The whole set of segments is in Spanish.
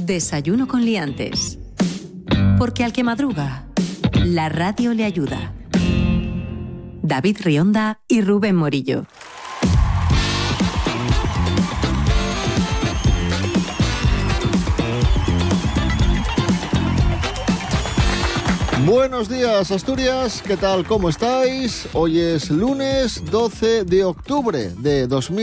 Desayuno con liantes. Porque al que madruga, la radio le ayuda. David Rionda y Rubén Morillo. Buenos días, Asturias, ¿qué tal? ¿Cómo estáis? Hoy es lunes 12 de octubre de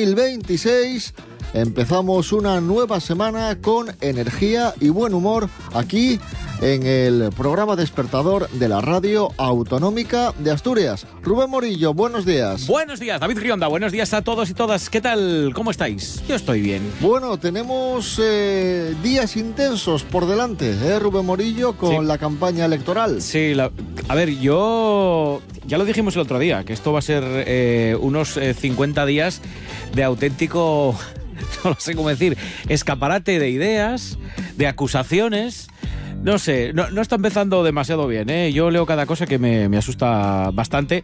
2026. Empezamos una nueva semana con energía y buen humor aquí en el programa despertador de la Radio Autonómica de Asturias. Rubén Morillo, buenos días. Buenos días, David Rionda, buenos días a todos y todas. ¿Qué tal? ¿Cómo estáis? Yo estoy bien. Bueno, tenemos días intensos por delante, Rubén Morillo, con la campaña electoral. Sí, a ver, yo... Ya lo dijimos el otro día, que esto va a ser unos 50 días de auténtico... no sé cómo decir, escaparate de ideas, de acusaciones. No sé, no está empezando demasiado bien, ¿eh? Yo leo cada cosa que me asusta bastante,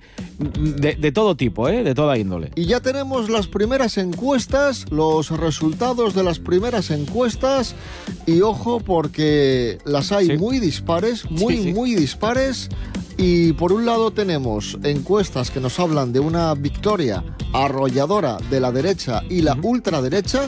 de todo tipo, de toda índole. Y ya tenemos las primeras encuestas, los resultados de las primeras encuestas, y ojo porque las hay muy dispares, muy dispares. Y por un lado tenemos encuestas que nos hablan de una victoria arrolladora de la derecha y la ultraderecha,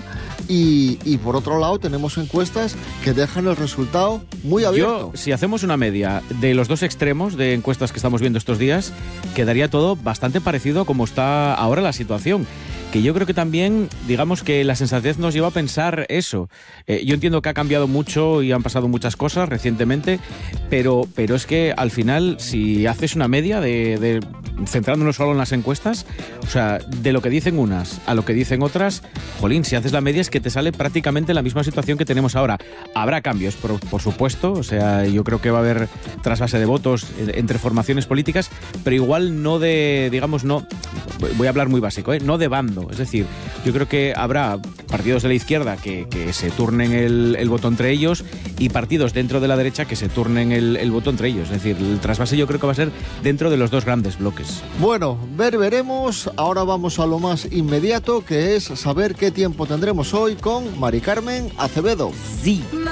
y por otro lado tenemos encuestas que dejan el resultado muy abierto. Si hacemos una media de los dos extremos de encuestas que estamos viendo estos días, quedaría todo bastante parecido a como está ahora la situación. Que yo creo que también, digamos que la sensatez nos lleva a pensar eso. Yo entiendo que ha cambiado mucho y han pasado muchas cosas recientemente, pero es que al final, si haces una media de centrándonos solo en las encuestas, o sea, de lo que dicen unas a lo que dicen otras, jolín, si haces la media es que te sale prácticamente la misma situación que tenemos ahora. Habrá cambios, por supuesto, o sea, yo creo que va a haber trasvase de votos entre formaciones políticas, pero igual no de, digamos, no, voy a hablar muy básico, no de bando. Es decir, yo creo que habrá partidos de la izquierda que se turnen el voto entre ellos y partidos dentro de la derecha que se turnen el voto entre ellos. Es decir, el trasvase yo creo que va a ser dentro de los dos grandes bloques. Bueno, veremos. Ahora vamos a lo más inmediato, que es saber qué tiempo tendremos hoy con Mari Carmen Acevedo. Sí.